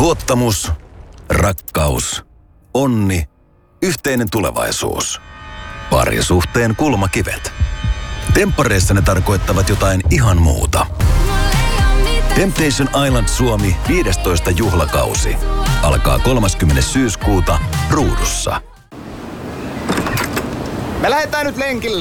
Luottamus, rakkaus, onni, yhteinen tulevaisuus. Parisuhteen kulmakivet. Temppareissa ne tarkoittavat jotain ihan muuta. Temptation Island Suomi 15. juhlakausi. Alkaa 30. syyskuuta Ruudussa. Me lähdetään nyt lenkille.